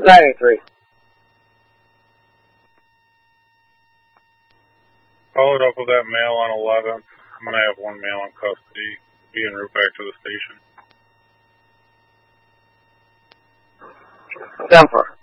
983. Followed up with that male on 11th. I'm going to have one male in custody. Be en route back to the station. 10-4.